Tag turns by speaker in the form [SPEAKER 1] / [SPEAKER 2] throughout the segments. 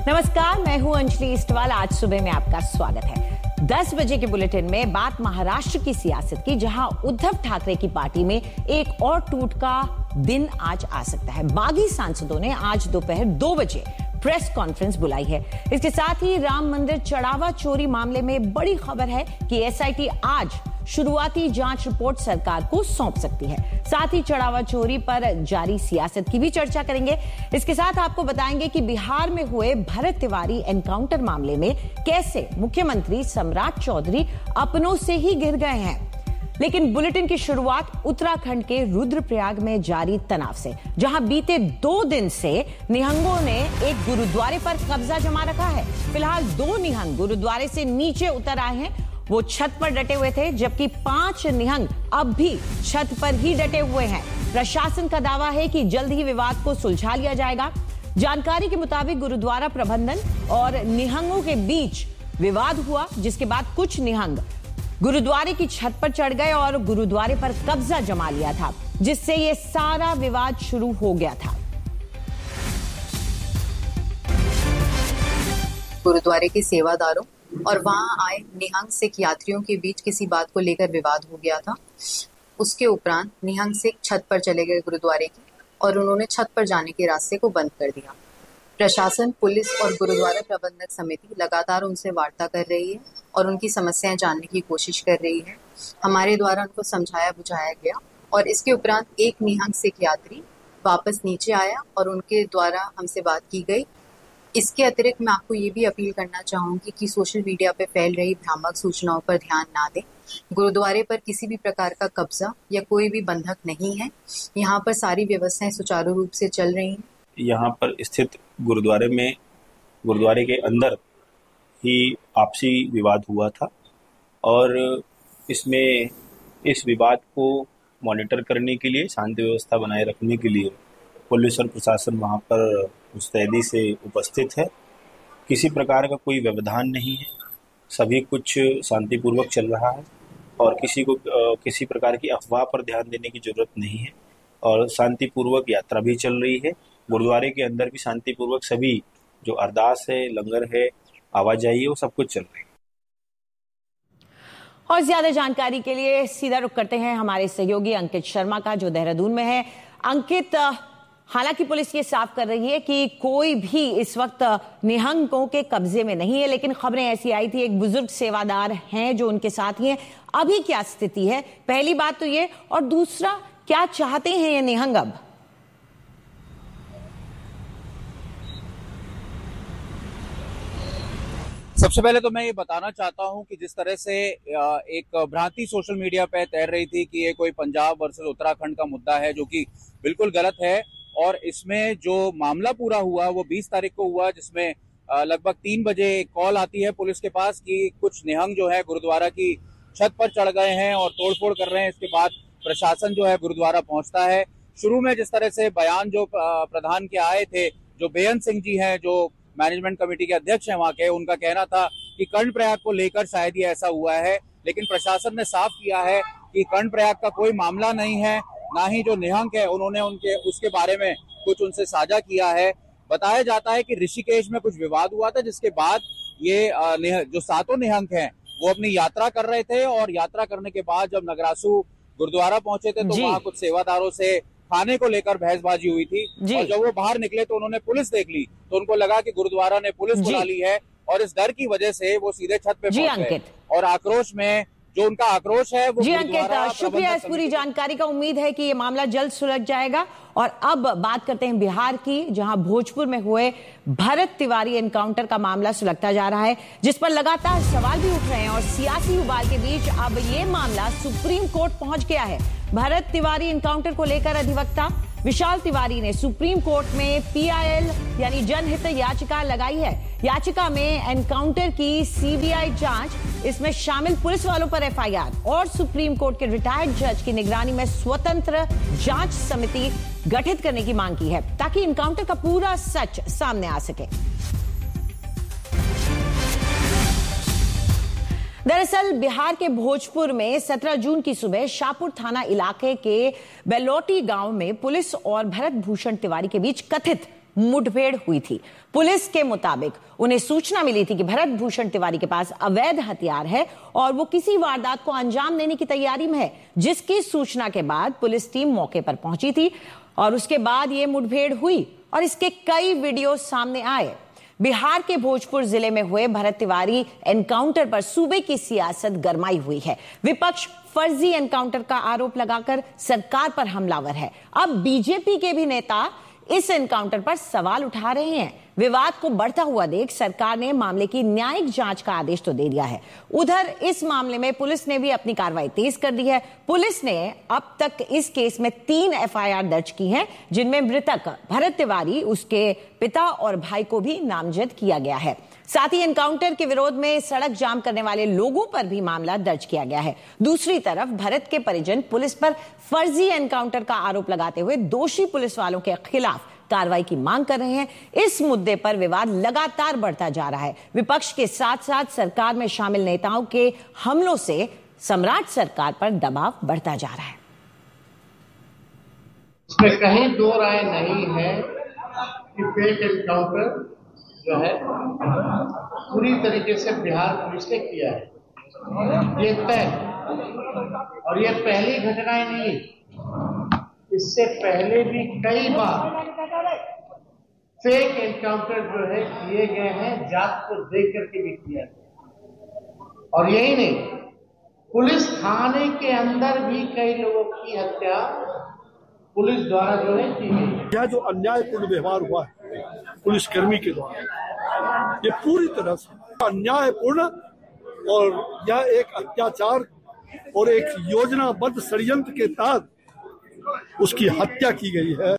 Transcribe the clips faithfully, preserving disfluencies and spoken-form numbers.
[SPEAKER 1] नमस्कार, मैं हूं अंजलि इस्टवाल। आज सुबह में आपका स्वागत है। दस बजे के बुलेटिन में बात महाराष्ट्र की सियासत की, जहां उद्धव ठाकरे की पार्टी में एक और टूट का दिन आज आ सकता है। बागी सांसदों ने आज दोपहर दो बजे प्रेस कॉन्फ्रेंस बुलाई है। इसके साथ ही राम मंदिर चढ़ावा चोरी मामले में बड़ी खबर है कि एसआईटी आज शुरुआती जांच रिपोर्ट सरकार को सौंप सकती है। साथ ही चढ़ावा चोरी पर जारी सियासत की भी चर्चा करेंगे। इसके साथ आपको बताएंगे कि बिहार में हुए भरत तिवारी एनकाउंटर मामले में कैसे मुख्यमंत्री सम्राट चौधरी अपनों से ही घिर गए हैं। लेकिन बुलेटिन की शुरुआत उत्तराखंड के रुद्रप्रयाग में जारी तनाव से, जहां बीते दो दिन से निहंगों ने एक गुरुद्वारे पर कब्जा जमा रखा है। फिलहाल दो निहंग गुरुद्वारे से नीचे उतर आए हैं। वो छत पर डटे हुए थे, जबकि पांच निहंग अब भी छत पर ही डटे हुए हैं। प्रशासन का दावा है कि जल्द ही विवाद को सुलझा लिया जाएगा। जानकारी के मुताबिक गुरुद्वारा प्रबंधन और निहंगों के बीच विवाद हुआ, जिसके बाद कुछ निहंग गुरुद्वारे की छत पर चढ़ गए और गुरुद्वारे पर कब्जा जमा लिया था, जिससे ये सारा विवाद शुरू हो गया था।
[SPEAKER 2] गुरुद्वारे के सेवादारों और वहां आए निहंग सिख यात्रियों के बीच किसी बात को लेकर विवाद हो गया था। उसके उपरांत निहंग सिख छत पर चले गए गुरुद्वारे की और उन्होंने छत पर जाने के रास्ते को बंद कर दिया। प्रशासन, पुलिस और गुरुद्वारा प्रबंधक समिति लगातार उनसे वार्ता कर रही है और उनकी समस्याएं जानने की कोशिश कर रही है। हमारे द्वारा उनको समझाया बुझाया गया और इसके उपरांत एक निहंग सिख यात्री वापस नीचे आया और उनके द्वारा हमसे बात की गई। इसके अतिरिक्त मैं आपको ये भी अपील करना चाहूंगी कि सोशल मीडिया पे फैल रही भ्रामक सूचनाओं पर ध्यान ना दें। गुरुद्वारे पर किसी भी प्रकार का कब्जा या कोई भी बंधक नहीं है। यहाँ पर सारी व्यवस्थाएं सुचारू रूप से चल रही हैं।
[SPEAKER 3] यहाँ पर स्थित गुरुद्वारे में गुरुद्वारे के अंदर ही आपसी विवाद हुआ था और इसमें इस विवाद को मॉनिटर करने के लिए, शांति व्यवस्था बनाए रखने के लिए पुलिस और प्रशासन वहाँ पर मुस्तैदी से उपस्थित है। किसी प्रकार का कोई व्यवधान नहीं है, सभी कुछ शांतिपूर्वक चल रहा है और किसी को किसी प्रकार की अफवाह पर ध्यान देने की जरूरत नहीं है और शांतिपूर्वक यात्रा भी चल रही है। गुरुद्वारे के अंदर भी शांतिपूर्वक सभी जो अरदास है, लंगर है, आवाजाही है, वो सब कुछ चल रही है।
[SPEAKER 1] और ज्यादा जानकारी के लिए सीधा रुख करते हैं हमारे सहयोगी अंकित शर्मा का, जो देहरादून में है। अंकित, हालांकि पुलिस ये साफ कर रही है कि कोई भी इस वक्त निहंगों के कब्जे में नहीं है, लेकिन खबरें ऐसी आई थी एक बुजुर्ग सेवादार हैं जो उनके साथ ही हैं। अभी क्या स्थिति है, पहली बात तो ये, और दूसरा क्या चाहते हैं ये निहंग अब?
[SPEAKER 4] सबसे पहले तो मैं ये बताना चाहता हूं कि जिस तरह से एक भ्रांति सोशल मीडिया पे तैर रही थी कि ये कोई पंजाब वर्सेस उत्तराखंड का मुद्दा है, जो कि बिल्कुल गलत है। और इसमें जो मामला पूरा हुआ वो बीस तारीख को हुआ, जिसमें लगभग तीन बजे कॉल आती है पुलिस के पास कि कुछ निहंग जो है गुरुद्वारा की छत पर चढ़ गए हैं और तोड़फोड़ कर रहे हैं। इसके बाद प्रशासन जो है गुरुद्वारा पहुंचता है। शुरू में जिस तरह से बयान जो प्रधान के आए थे, जो बेअंत सिंह जी हैं, जो मैनेजमेंट कमेटी के अध्यक्ष हैं वहां के, उनका कहना था कि कर्णप्रयाग को लेकर शायद ये ऐसा हुआ है, लेकिन प्रशासन ने साफ किया है कि कर्णप्रयाग का कोई मामला नहीं है, ना ही जो निहंग है उन्होंने उनके उसके बारे में कुछ उनसे साझा किया है। बताया जाता है कि ऋषिकेश में कुछ विवाद हुआ था, जिसके बाद ये जो सातों निहंग हैं वो अपनी यात्रा कर रहे थे और यात्रा करने के बाद जब नगरासू गुरुद्वारा पहुंचे थे तो वहां कुछ सेवादारों से खाने को लेकर बहसबाजी हुई थी और जब वो बाहर निकले तो उन्होंने पुलिस देख ली तो उनको लगा कि गुरुद्वारा ने पुलिस बुला ली है और इस डर की वजह से वो सीधे छत पे पहुंच गए और आक्रोश में जो उनका आक्रोश है वो।
[SPEAKER 1] जी अंकित, शुक्रिया इस पूरी जानकारी का। उम्मीद है कि ये मामला जल्द सुलझ जाएगा। और अब बात करते हैं बिहार की, जहां भोजपुर में हुए भरत तिवारी एनकाउंटर का मामला सुलगता जा रहा है, जिस पर लगातार सवाल भी उठ रहे हैं और सियासी उबाल के बीच अब ये मामला सुप्रीम कोर्ट पहुंच गया है। भरत तिवारी एनकाउंटर को लेकर अधिवक्ता विशाल तिवारी ने सुप्रीम कोर्ट में पीआईएल यानी जनहित याचिका लगाई है। याचिका में एनकाउंटर की सीबीआई जांच, इसमें शामिल पुलिस वालों पर एफआईआर और सुप्रीम कोर्ट के रिटायर्ड जज की निगरानी में स्वतंत्र जांच समिति गठित करने की मांग की है, ताकि एनकाउंटर का पूरा सच सामने आ सके। दरअसल बिहार के भोजपुर में सत्रह जून की सुबह शाहपुर थाना इलाके के बेलोटी गांव में पुलिस और भरत भूषण तिवारी के बीच कथित मुठभेड़ हुई थी। पुलिस के मुताबिक उन्हें सूचना मिली थी कि भरत भूषण तिवारी के पास अवैध हथियार है और वो किसी वारदात को अंजाम देने की तैयारी में है, जिसकी सूचना के बाद पुलिस टीम मौके पर पहुंची थी और उसके बाद ये मुठभेड़ हुई और इसके कई वीडियो सामने आए। बिहार के भोजपुर जिले में हुए भरत तिवारी एनकाउंटर पर सूबे की सियासत गरमाई हुई है। विपक्ष फर्जी एनकाउंटर का आरोप लगाकर सरकार पर हमलावर है। अब बीजेपी के भी नेता इस एनकाउंटर पर सवाल उठा रहे हैं। विवाद को बढ़ता हुआ देख सरकार ने मामले की न्यायिक जांच का आदेश तो दे दिया है। उधर इस मामले में पुलिस ने भी अपनी कार्रवाई तेज कर दी है। पुलिस ने अब तक इस केस में तीन एफ आई आर दर्ज की हैं, जिनमें मृतक भरत तिवारी, उसके पिता और भाई को भी नामजद किया गया है। साथ ही एनकाउंटर के विरोध में सड़क जाम करने वाले लोगों पर भी मामला दर्ज किया गया है। दूसरी तरफ भरत के परिजन पुलिस पर फर्जी एनकाउंटर का आरोप लगाते हुए दोषी पुलिस वालों के खिलाफ कार्रवाई की मांग कर रहे हैं। इस मुद्दे पर विवाद लगातार बढ़ता जा रहा है। विपक्ष के साथ साथ सरकार में शामिल नेताओं के हमलों से सम्राट सरकार पर दबाव बढ़ता जा रहा है।
[SPEAKER 5] इसमें कहीं दो राय नहीं है कि फेक एनकाउंटर जो है पूरी तरीके से बिहार पुलिस ने किया है, ये तय। और ये पहली घटनाएं नहीं, इससे पहले भी कई बार फेक एनकाउंटर जो है किए गए हैं, जात को देख करके भी किया गया। और यही नहीं, पुलिस थाने के अंदर भी कई लोगों की हत्या पुलिस द्वारा जो है की गई।
[SPEAKER 6] यह जो अन्यायपूर्ण व्यवहार हुआ है पुलिसकर्मी के द्वारा, ये पूरी तरह से अन्यायपूर्ण और यह एक अत्याचार और एक योजनाबद्ध षड्यंत्र के तहत उसकी हत्या की गई है।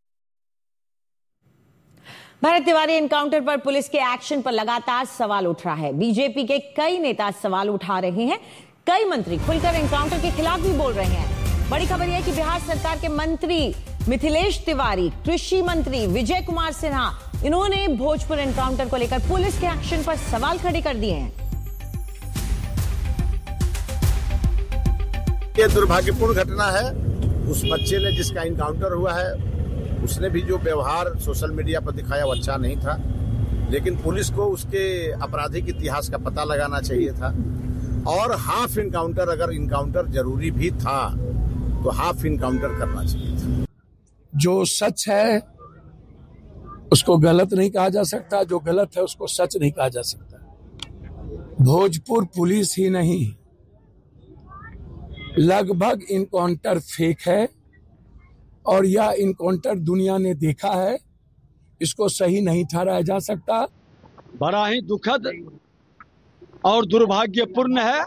[SPEAKER 1] भरत तिवारी एनकाउंटर पर पुलिस के एक्शन पर लगातार सवाल उठ रहा है। बीजेपी के कई नेता सवाल उठा रहे हैं। कई मंत्री खुलकर एनकाउंटर के खिलाफ भी बोल रहे हैं। बड़ी खबर यह है कि बिहार सरकार के मंत्री मिथिलेश तिवारी, कृषि मंत्री विजय कुमार सिन्हा, इन्होंने भोजपुर एनकाउंटर को लेकर पुलिस के एक्शन पर सवाल खड़े कर दिए हैं।
[SPEAKER 7] ये दुर्भाग्यपूर्ण घटना है। उस बच्चे ने जिसका एनकाउंटर हुआ है, उसने भी जो व्यवहार सोशल मीडिया पर दिखाया वो अच्छा नहीं था। लेकिन पुलिस को उसके आपराधिक इतिहास का पता लगाना चाहिए था। और हाफ इनकाउंटर, अगर इनकाउंटर जरूरी भी था तो हाफ इनकाउंटर करना चाहिए था।
[SPEAKER 6] जो सच है उसको गलत नहीं कहा जा सकता, जो गलत है उसको सच नहीं कहा जा सकता। भोजपुर पुलिस ही नहीं, लगभग इनकाउंटर फेक है और यह इनकाउंटर दुनिया ने देखा है, इसको सही नहीं ठहराया जा सकता।
[SPEAKER 8] बड़ा ही दुखद और दुर्भाग्यपूर्ण है।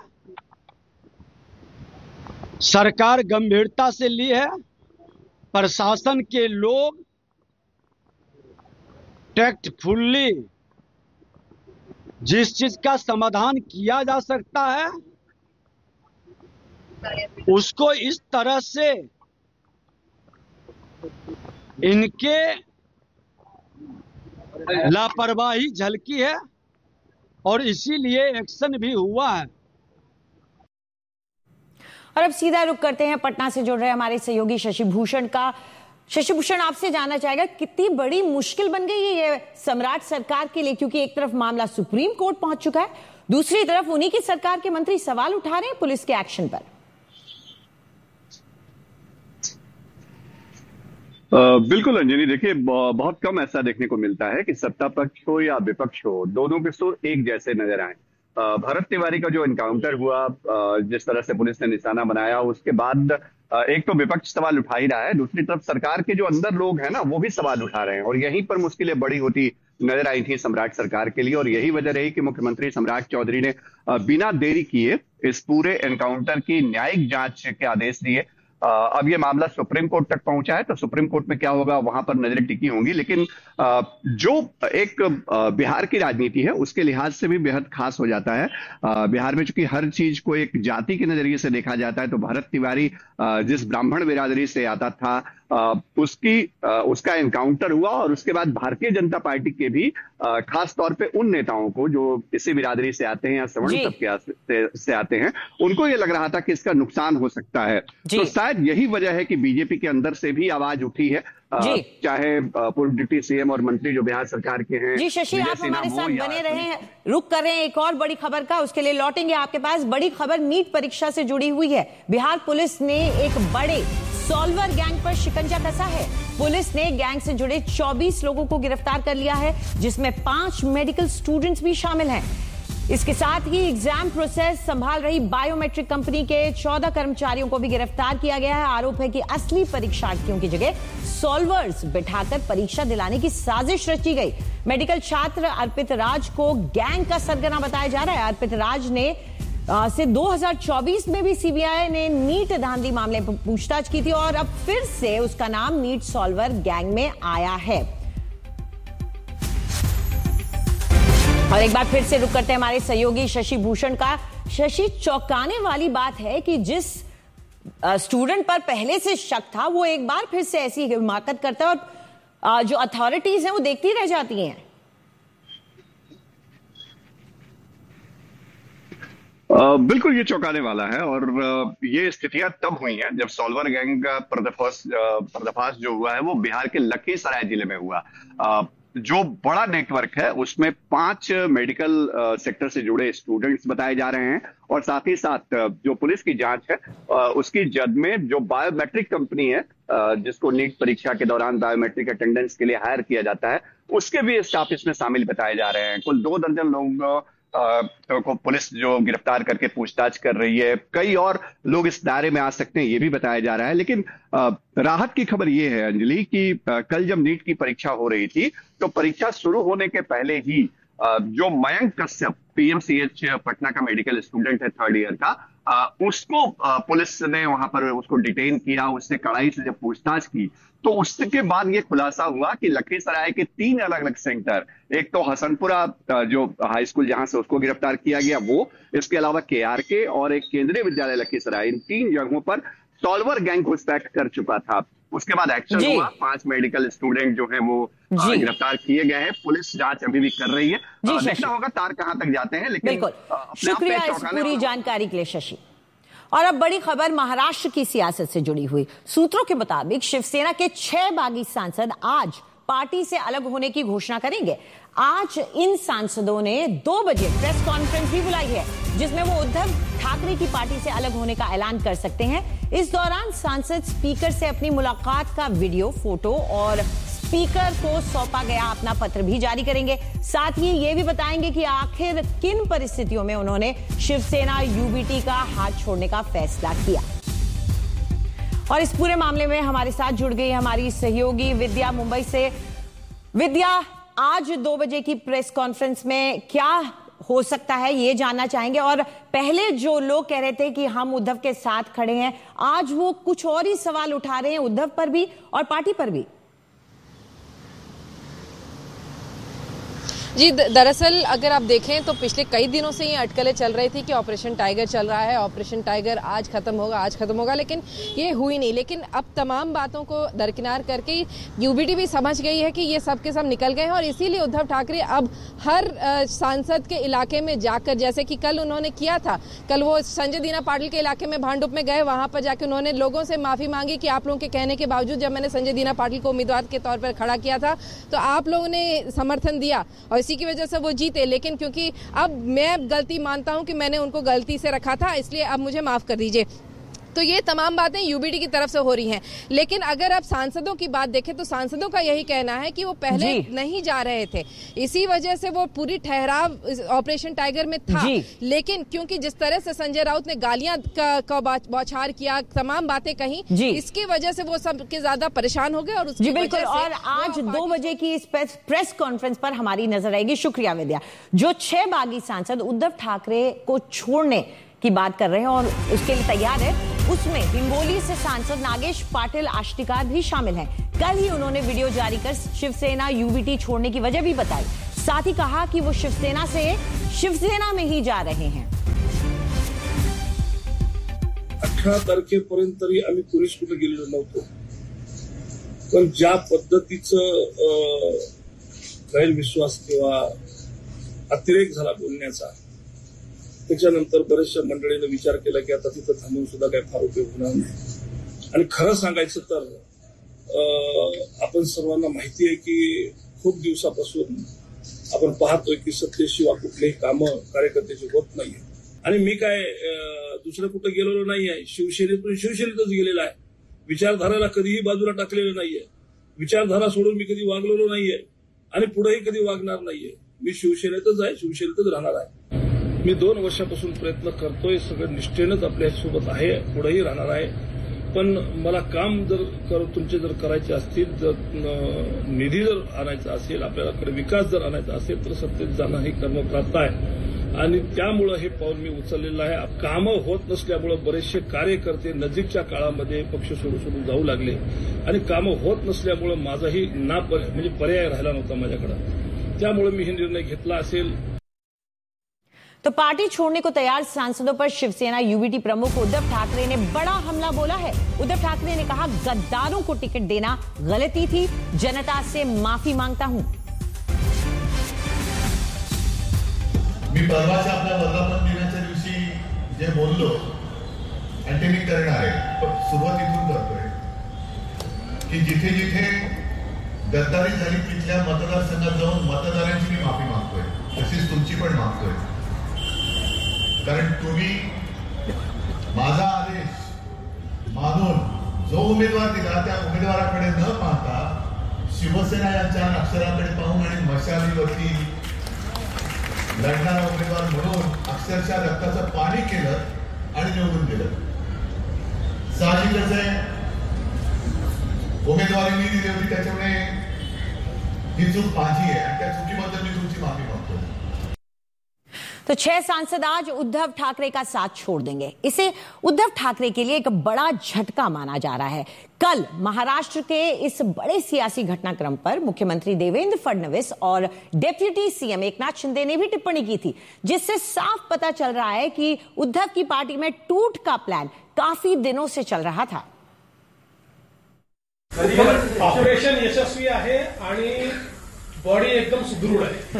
[SPEAKER 8] सरकार गंभीरता से ली है, प्रशासन के लोग टैक्टफुली जिस चीज का समाधान किया जा सकता है उसको इस तरह से इनके लापरवाही झलकी है और इसीलिए एक्शन भी हुआ है।
[SPEAKER 1] और अब सीधा रुख करते हैं पटना से जुड़ रहे हमारे सहयोगी शशि भूषण का। शशि भूषण, आपसे जानना चाहेगा कितनी बड़ी मुश्किल बन गई है ये सम्राट सरकार के लिए, क्योंकि एक तरफ मामला सुप्रीम कोर्ट पहुंच चुका है, दूसरी तरफ उन्हीं की सरकार के मंत्री सवाल उठा रहे हैं पुलिस के एक्शन पर।
[SPEAKER 9] Uh, बिल्कुल अंजलि, देखिए बहुत कम ऐसा देखने को मिलता है कि सत्ता पक्ष हो या विपक्ष हो, दोनों के सुर एक जैसे नजर आए। uh, भरत तिवारी का जो एनकाउंटर हुआ, uh, जिस तरह से पुलिस ने निशाना बनाया, उसके बाद uh, एक तो विपक्ष सवाल उठा ही रहा है, दूसरी तरफ सरकार के जो अंदर लोग हैं ना, वो भी सवाल उठा रहे हैं। और यहीं पर मुश्किलें बड़ी होती नजर आई थी सम्राट सरकार के लिए। और यही वजह रही कि मुख्यमंत्री सम्राट चौधरी ने uh, बिना देरी किए इस पूरे एनकाउंटर की न्यायिक जांच के आदेश दिए। Uh, अब ये मामला सुप्रीम कोर्ट तक पहुंचा है, तो सुप्रीम कोर्ट में क्या होगा वहां पर नजरें टिकी होंगी। लेकिन uh, जो एक uh, बिहार की राजनीति है उसके लिहाज से भी बेहद खास हो जाता है। uh, बिहार में चूंकि हर चीज को एक जाति के नजरिए से देखा जाता है, तो भरत तिवारी uh, जिस ब्राह्मण बिरादरी से आता था, uh, उसकी uh, उसका एनकाउंटर हुआ। और उसके बाद भारतीय जनता पार्टी के भी uh, खास तौर पे उन नेताओं को जो इसी बिरादरी से आते हैं या सवर्ण तबके से, से आते हैं, उनको ये लग रहा था कि इसका नुकसान हो सकता है। तो शायद यही वजह है कि बीजेपी के अंदर से भी आवाज उठी है चाहे पूर्व डिप्टी सीएम और मंत्री जो बिहार सरकार के हैं।
[SPEAKER 1] जी शशि, आप हमारे साथ बने रहे हैं, रुक कर रहे हैं एक और बड़ी खबर का, उसके लिए लौटेंगे आपके पास। बड़ी खबर नीट परीक्षा से जुड़ी हुई है। बिहार पुलिस ने एक बड़े सॉल्वर गैंग पर शिकंजा कसा है। पुलिस ने गैंग से जुड़े चौबीस लोगों को गिरफ्तार कर लिया है, जिसमें पांच मेडिकल स्टूडेंट्स भी शामिल हैं। इसके साथ ही एग्जाम प्रोसेस संभाल रही बायोमेट्रिक कंपनी के चौदह कर्मचारियों को भी गिरफ्तार किया गया है। आरोप है कि असली परीक्षार्थियों की जगह सॉल्वर्स बिठाकर परीक्षा दिलाने की साजिश रची गई। मेडिकल छात्र अर्पित राज को गैंग का सरगना बताया जा रहा है। अर्पित राज ने आ, से दो हज़ार चौबीस में भी सीबीआई ने नीट धांधली मामले पर पूछताछ की थी और अब फिर से उसका नाम नीट सॉल्वर गैंग में आया है। और एक बार फिर से रुक करते हैं हमारे सहयोगी शशि भूषण का। शशि, चौंकाने वाली बात है कि जिस स्टूडेंट पर पहले से शक था वो एक बार फिर से ऐसी हिमाकत करता है और जो अथॉरिटीज हैं वो देखती रह जाती हैं।
[SPEAKER 9] Uh, बिल्कुल ये चौंकाने वाला है और uh, ये स्थितियां तब हुई हैं जब सॉल्वर गैंग का पर्दाफाश uh, पर्दाफाश जो हुआ है वो बिहार के लखीसराय जिले में हुआ। uh, जो बड़ा नेटवर्क है उसमें पांच मेडिकल uh, सेक्टर से जुड़े स्टूडेंट्स बताए जा रहे हैं और साथ ही साथ uh, जो पुलिस की जांच है uh, उसकी जद में जो बायोमेट्रिक कंपनी है uh, जिसको नीट परीक्षा के दौरान बायोमेट्रिक अटेंडेंस के लिए हायर किया जाता है, उसके भी स्टाफ इसमें शामिल बताए जा रहे हैं। कुल दो दर्जन लोग तो को पुलिस जो गिरफ्तार करके पूछताछ कर रही है। कई और लोग इस दायरे में आ सकते हैं ये भी बताया जा रहा है। लेकिन राहत की खबर ये है अंजलि कि कल जब नीट की परीक्षा हो रही थी तो परीक्षा शुरू होने के पहले ही जो मयंक कश्यप पीएमसीएच पटना का मेडिकल स्टूडेंट है थर्ड ईयर का, उसको पुलिस ने वहां पर उसको डिटेन किया, उससे कड़ाई से जब पूछताछ की तो उसके बाद ये खुलासा हुआ कि लखीसराय के तीन अलग अलग सेंटर, एक तो हसनपुरा जो हाई स्कूल जहां से उसको गिरफ्तार किया गया वो, इसके अलावा केआरके और एक केंद्रीय विद्यालय लखीसराय, इन तीन जगहों पर सॉल्वर गैंग घुसपैठ कर चुका था। उसके बाद एक्शन हुआ, पांच मेडिकल स्टूडेंट जो है वो गिरफ्तार किए गए हैं। पुलिस जांच अभी भी कर रही है, देखना होगा तार कहां तक जाते हैं। लेकिन
[SPEAKER 1] शुक्रिया इस पूरी जानकारी के लिए शशि। और अब बड़ी खबर महाराष्ट्र की सियासत से जुड़ी हुई। सूत्रों के मुताबिक शिवसेना के छह बागी सांसद आज पार्टी से अलग होने की घोषणा करेंगे। आज इन सांसदों ने दो बजे प्रेस कॉन्फ्रेंस भी बुलाई है जिसमें वो उद्धव ठाकरे की पार्टी से अलग होने का ऐलान कर सकते हैं। इस दौरान सांसद स्पीकर से अपनी मुलाकात का वीडियो, फोटो और स्पीकर को सौंपा गया अपना पत्र भी जारी करेंगे। साथ ही ये भी बताएंगे कि आखिर किन परिस्थितियों में उन्होंने शिवसेना यूबीटी का हाथ छोड़ने का फैसला किया। और इस पूरे मामले में हमारे साथ जुड़ गई हमारी सहयोगी विद्या मुंबई से। विद्या, आज दो बजे की प्रेस कॉन्फ्रेंस में क्या हो सकता है ये जानना चाहेंगे। और पहले जो लोग कह रहे थे कि हम उद्धव के साथ खड़े हैं, आज वो कुछ और ही सवाल उठा रहे हैं उद्धव पर भी और पार्टी पर भी।
[SPEAKER 10] जी, दरअसल अगर आप देखें तो पिछले कई दिनों से ये अटकलें चल रही थी कि ऑपरेशन टाइगर चल रहा है, ऑपरेशन टाइगर आज खत्म होगा आज खत्म होगा लेकिन ये हुई नहीं। लेकिन अब तमाम बातों को दरकिनार करके यूबीटी भी समझ गई है कि ये सब के सब निकल गए हैं और इसीलिए उद्धव ठाकरे अब हर सांसद के इलाके में जाकर, जैसे कि कल उन्होंने किया था, कल वो संजय दीना पाटिल के इलाके में भांडुप में गए, वहां पर जाकर उन्होंने लोगों से माफी मांगी कि आप लोगों के कहने के बावजूद जब मैंने संजय दीना पाटिल को उम्मीदवार के तौर पर खड़ा किया था तो आप लोगों ने समर्थन दिया और इसी की वजह से वो जीते। लेकिन क्योंकि अब मैं गलती मानता हूं कि मैंने उनको गलती से रखा था, इसलिए अब मुझे माफ कर दीजिए। तो ये तमाम बातें यूबीटी की तरफ से हो रही हैं। लेकिन अगर आप सांसदों की बात देखें तो सांसदों का यही कहना है कि वो पहले नहीं जा रहे थे, इसी वजह से वो पूरी ठहराव ऑपरेशन टाइगर में था। लेकिन क्योंकि जिस तरह से संजय राउत ने गालियां का बौछार किया, तमाम बातें कही, इसकी वजह से वो सबके ज्यादा परेशान हो गए और उसकी
[SPEAKER 1] बिल्कुल। और आज दो बजे की इस प्रेस कॉन्फ्रेंस पर हमारी नजर आएगी। शुक्रिया विद्या। जो छह बागी सांसद उद्धव ठाकरे को छोड़ने की बात कर रहे हैं और उसके लिए तैयार है, उसमें हिंगोली से सांसद नागेश पाटिल आष्टिकार भी शामिल हैं। कल ही उन्होंने वीडियो जारी कर शिवसेना यूबीटी छोड़ने की वजह भी बताई। साथ ही कहा कि वो शिवसेना से शिवसेना में ही जा रहे हैं।
[SPEAKER 11] अठरा तारखेपर्यंत तरी आम्ही पुरुष कुठे गेलेलो नव्हतो, पण ज्या पद्धतीचं गैरविश्वास किंवा अतिरेक झाला बोलण्याचा, त्याच्यानंतर बरेचशा मंडळीने विचार केला की आता तिथं थांबून सुद्धा काही फार उपयोग होणार नाही। आणि खरं सांगायचं तर आपण सर्वांना माहिती आहे की खूप दिवसापासून आपण पाहतोय की सत्तेशिवाय कुठलेही कामं कार्यकर्त्याची होत नाहीये. आणि मी काय दुसरं कुठं गेलेलो नाही आहे. शिवसेनेतून शिवसेनेतच गेलेला आहे. विचारधाराला कधीही बाजूला टाकलेलं नाहीये. विचारधारा सोडून मी कधी वागलेलो नाहीये आणि पुढेही कधी वागणार नाहीये. मी शिवसेनेतच आहे, शिवसेनेतच राहणार आहे. मी दोन वर्षापासून प्रयत्न करतोय, सगळं निष्ठेनंच आपल्या सोबत आहे, पुढेही राहणार आहे. पण मला काम जर कर तुमचे जर करायचे असतील, जर निधी जर आणायचा असेल, आपल्याकडे विकास जर आणायचा असेल तर सत्तेत जाणं हे कर्मप्राप्त आहे. आणि त्यामुळं हे पाऊल मी उचललेलं आहे. कामं होत नसल्यामुळं बरेचसे कार्यकर्ते नजीकच्या काळामध्ये पक्ष सोडून सोडून जाऊ लागले आणि कामं होत नसल्यामुळं माझाही ना म्हणजे पर्याय राहिला नव्हता माझ्याकडे. त्यामुळे मी हे निर्णय घेतला असेल.
[SPEAKER 1] तो पार्टी छोड़ने को तैयार सांसदों पर शिवसेना यूबीटी प्रमुख उद्धव ठाकरे ने बड़ा हमला बोला है. उद्धव ठाकरे ने कहा, गद्दारों को टिकट देना गलती थी, जनता से माफी मांगता हूं.
[SPEAKER 12] मी परवाच्या आपल्या वर्धापन दिनाच्या दिवशी जे बोललो आणि ते मी करणार आहे. पण सुरुवात इथून करतोय की जिथे जिथे गद्दारी झाली तिथल्या मतदारसंघात जाऊन मतदारांची मी माफी मागतोय, तशीच तुमची पण मागतोय. कारण तुम्ही माझा आदेश मानून जो उमेदवार दिला त्या उमेदवाराकडे न पाहता शिवसेना यांच्या अक्षराकडे पाहून आणि मशालीवरती लढणारा उमेदवार म्हणून अक्षरशः रक्ताचं पाणी केलं आणि निवडून दिलं. साहजिकच आहे, उमेदवारी मी दिली होती त्याच्यामुळे ही चूक माझी आहे आणि त्या चुकीबद्दल मी तुमची माफी मागतो.
[SPEAKER 1] तो छह सांसद आज उद्धव ठाकरे का साथ छोड़ देंगे. इसे उद्धव ठाकरे के लिए एक बड़ा झटका माना जा रहा है. कल महाराष्ट्र के इस बड़े सियासी घटनाक्रम पर मुख्यमंत्री देवेंद्र फडणवीस और डेप्यूटी सीएम एकनाथ शिंदे ने भी टिप्पणी की थी, जिससे साफ पता चल रहा है कि उद्धव की पार्टी में टूट का प्लान काफी दिनों से चल रहा था.
[SPEAKER 13] ऑपरेशन यशस्वी आहे आणि बॉडी एकदम सुदृढ आहे.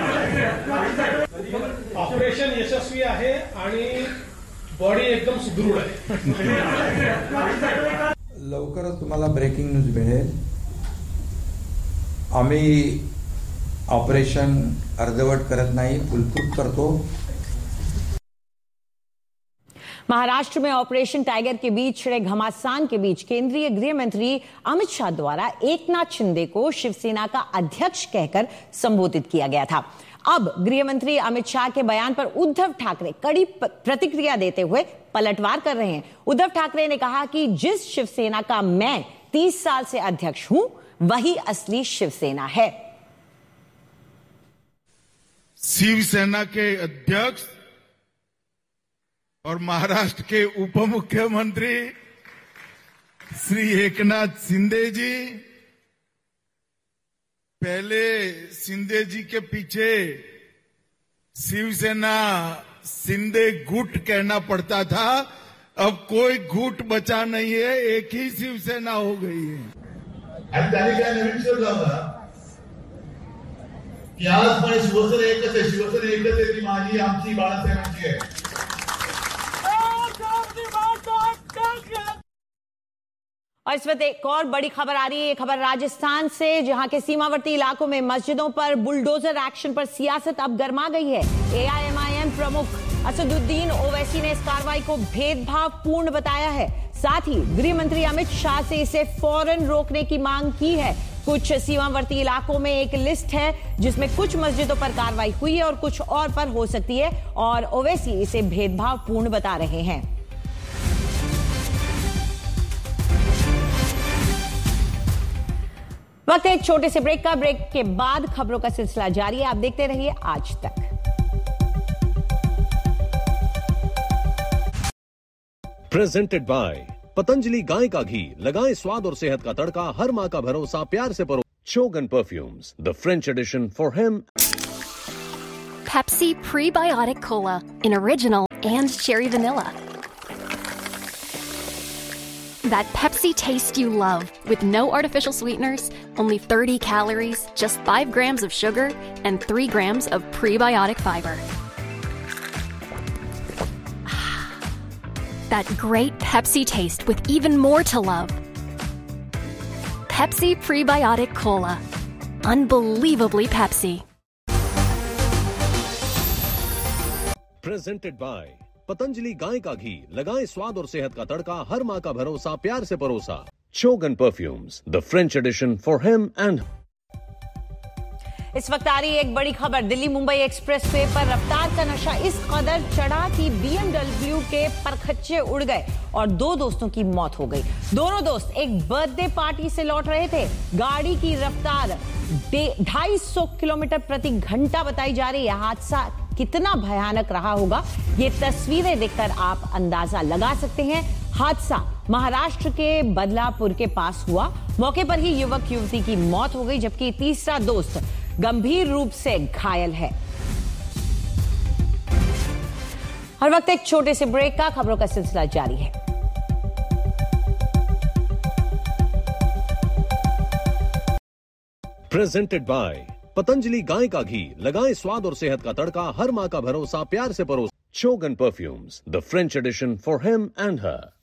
[SPEAKER 13] ऑपरेशन यशस्वी आहे आणि बॉडी एकदम सुदृढ आहे.
[SPEAKER 14] लवकरच तुम्हाला ब्रेकिंग न्यूज मिळेल. आम्ही ऑपरेशन अर्धवट करत नाही, फुलप्रूफ करतो.
[SPEAKER 1] महाराष्ट्र में ऑपरेशन टाइगर के बीच छिड़े घमासान के बीच केंद्रीय गृह मंत्री अमित शाह द्वारा एकनाथ शिंदे को शिवसेना का अध्यक्ष कहकर संबोधित किया गया था. अब गृह मंत्री अमित शाह के बयान पर उद्धव ठाकरे कड़ी प्रतिक्रिया देते हुए पलटवार कर रहे हैं. उद्धव ठाकरे ने कहा कि जिस शिवसेना का मैं तीस साल से अध्यक्ष हूं, वही असली शिवसेना है.
[SPEAKER 15] शिवसेना के अध्यक्ष और महाराष्ट्र के उप मुख्यमंत्री श्री एकनाथ शिंदे जी, पहले शिंदे जी के पीछे शिवसेना शिंदे गुट कहना पड़ता था. अब कोई गुट बचा नहीं है, एक ही शिवसेना हो गई है.
[SPEAKER 12] आणि त्याने काय नवीन शोध लावला की आज पण शिवसेना एकच आहे, शिवसेना एकच आहे, ती माझी आमची बाळासाहेबांची आहे.
[SPEAKER 1] और इस वक्त एक और बड़ी खबर आ रही है. ये खबर राजस्थान से, जहां के सीमावर्ती इलाकों में मस्जिदों पर बुलडोजर एक्शन पर सियासत अब गर्मा गई है. एआईएमआईएम प्रमुख असदुद्दीन ओवैसी ने इस कार्रवाई को भेदभावपूर्ण बताया है. साथ ही गृह मंत्री अमित शाह से इसे फौरन रोकने की मांग की है. कुछ सीमावर्ती इलाकों में एक लिस्ट है जिसमें कुछ मस्जिदों पर कार्रवाई हुई है और कुछ और पर हो सकती है, और ओवैसी इसे भेदभावपूर्ण बता रहे हैं. वक्त एक छोटे से ब्रेक का. ब्रेक के बाद खबरों का सिलसिला जारी है. आप देखते रहिए आज तक.
[SPEAKER 16] प्रेजेंटेड बाय पतंजलि गाय का घी. लगाएं स्वाद और सेहत का तड़का. हर मां का भरोसा, प्यार से परो. Shogun Perfumes, the French edition for him.
[SPEAKER 17] Pepsi Prebiotic Cola in original and cherry vanilla. That Pepsi taste you love, with no artificial sweeteners, only thirty calories, just five grams of sugar, and three grams of prebiotic fiber. That great Pepsi taste with even more to love. Pepsi Prebiotic Cola. Unbelievably Pepsi.
[SPEAKER 16] Presented by Patanjali गाय का घी, लगाएं स्वाद और सेहत का तड़का, हर माँ का भरोसा, प्यार से परोसा। Chogan Perfumes, the French edition for him and
[SPEAKER 1] इस वक्त आ रही है एक बड़ी खबर। दिल्ली मुंबई एक्सप्रेसवे पर रफ्तार का नशा इस कदर चढ़ा कि बीएमडब्ल्यू के परखच्चे उड़ गए और दो दोस्तों की मौत हो गई। दोनों दोस्त एक बर्थडे पार्टी से लौट रहे थे। गाड़ी की रफ्तार ढाई सौ किलोमीटर प्रति घंटा बताई जा रही है। हादसा कितना भयानक रहा होगा, ये तस्वीरें देखकर आप अंदाजा लगा सकते हैं। हादसा महाराष्ट्र के बदलापुर के पास हुआ। मौके पर ही युवक युवती की मौत हो गई, जबकि तीसरा दोस्त गंभीर रूप से घायल है। हर वक्त एक छोटे से ब्रेक का, खबरों का सिलसिला जारी है।
[SPEAKER 16] प्रेजेंटेड बाय पतंजलि गाय का घी, लगाएं स्वाद और सेहत का तड़का, हर माँ का भरोसा, प्यार से परोसा। Chogan Perfumes, the French edition for him and her.